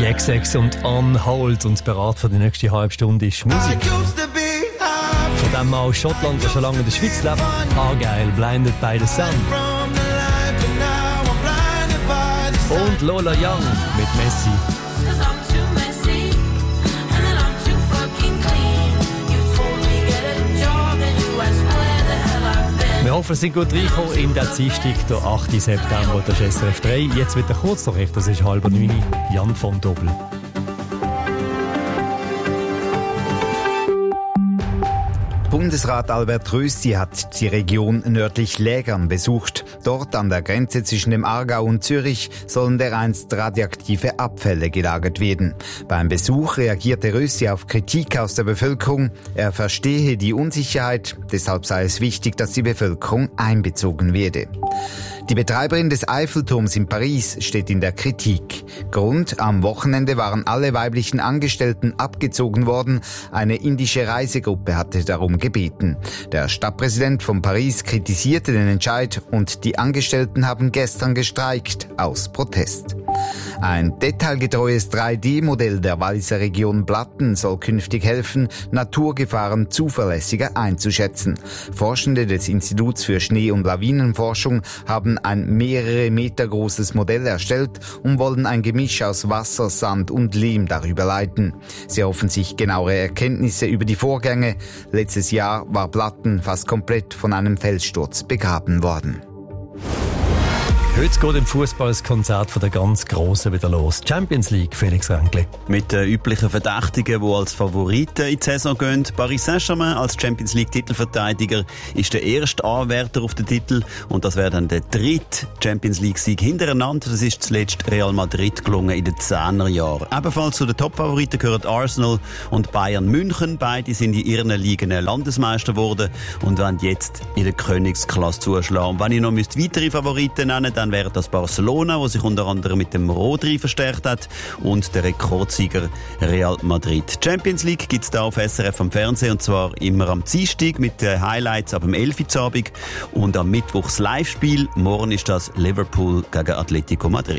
XX und On Hold und bereit für die nächste halbe Stunde ist Musik. Von dem Mann aus Schottland, der schon lange in der Schweiz lebt. Argyle, Blinded by the Sun. Und Lola Young mit Messi. Wir hoffen, Sie sind gut reingekommen in der Dienstag, der 8. September, das ist SRF 3. Jetzt wird der Kurznachricht, das ist 8:30, Jan von Doppel. Bundesrat Albert Rösti hat die Region nördlich Lägern besucht. Dort an der Grenze zwischen dem Aargau und Zürich sollen dereinst radioaktive Abfälle gelagert werden. Beim Besuch reagierte Rösti auf Kritik aus der Bevölkerung. Er verstehe die Unsicherheit, deshalb sei es wichtig, dass die Bevölkerung einbezogen werde. Die Betreiberin des Eiffelturms in Paris steht in der Kritik. Grund: am Wochenende waren alle weiblichen Angestellten abgezogen worden. Eine indische Reisegruppe hatte darum gebeten. Der Stadtpräsident von Paris kritisierte den Entscheid und die Angestellten haben gestern gestreikt aus Protest. Ein detailgetreues 3D-Modell der Walliser Region Blatten soll künftig helfen, Naturgefahren zuverlässiger einzuschätzen. Forschende des Instituts für Schnee- und Lawinenforschung haben ein mehrere Meter großes Modell erstellt und wollen ein Gemisch aus Wasser, Sand und Lehm darüber leiten. Sie hoffen sich genauere Erkenntnisse über die Vorgänge. Letztes Jahr war Blatten fast komplett von einem Felssturz begraben worden. Heute geht im Fußball das Konzert von der ganz Grossen wieder los. Champions League, Felix Ränkli. Mit den üblichen Verdächtigen, die als Favoriten in die Saison gehen. Paris Saint-Germain als Champions League Titelverteidiger ist der erste Anwärter auf den Titel. Und das wäre dann der dritte Champions League Sieg hintereinander. Das ist zuletzt Real Madrid gelungen in den 10er Jahren. Ebenfalls zu den Top-Favoriten gehören Arsenal und Bayern München. Beide sind in ihren Ligen Landesmeister geworden und wollen jetzt in der Königsklasse zuschlagen. Und wenn ich noch weitere Favoriten nennen müsste, dann wäre das Barcelona, wo sich unter anderem mit dem Rodri verstärkt hat, und der Rekordsieger Real Madrid. Champions League gibt es da auf SRF am Fernsehen, und zwar immer am Dienstag mit den Highlights ab dem 11 Uhr Abend und am Mittwoch das Live-Spiel. Morgen ist das Liverpool gegen Atletico Madrid.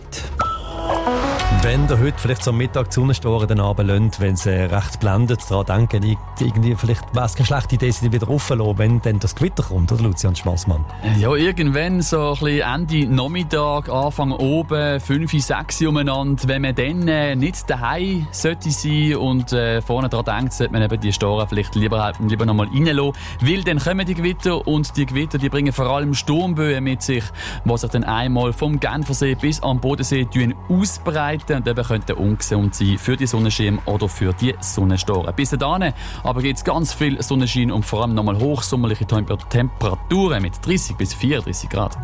Wenn ihr heute vielleicht am Mittag die Sonnenstoren den Abend lasst, wenn sie recht blendet, daran denken, irgendwie vielleicht wäre es keine schlechte Idee, sie wieder rauslassen, wenn dann das Gewitter kommt, oder Lucian Schmassmann? Ja, irgendwann so ein bisschen Ende Nachmittag, Anfang oben, 5, 6 umeinander. Wenn man dann nicht daheim sollte sein und vorne daran denkt, sollte man eben die Storen vielleicht lieber noch mal reinlassen, weil dann kommen die Gewitter, und die Gewitter, die bringen vor allem Sturmböen mit sich, die sich dann einmal vom Genfersee bis am Bodensee ausbreiten und eben könnten ungesund sein für die Sonnenschirme oder für die Sonnenstoren. Bis dahin aber gibt es ganz viel Sonnenschein und vor allem nochmal hochsommerliche Temperaturen mit 30 bis 34 Grad.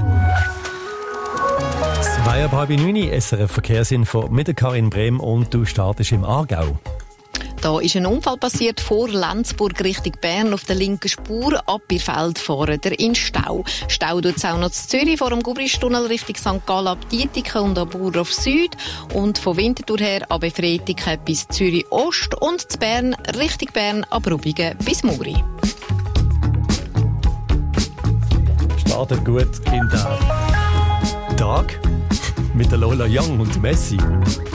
8:30, SRF Verkehrsinfo mit der Karin Brehm, und du startest im Aargau. Da ist ein Unfall passiert vor Lenzburg Richtung Bern auf der linken Spur. Ab Bierfeld fahren der in Stau. Stau tut es auch noch zu Zürich vor dem Gubristunnel Richtung St. Gallen ab Dietiken und ab Bauernhof Süd. Und von Winterthur her ab Efretiken bis Zürich Ost und zu Bern Richtung Bern ab Rubigen bis Muri. Startet gut in den Tag mit der Lola Young und Messi.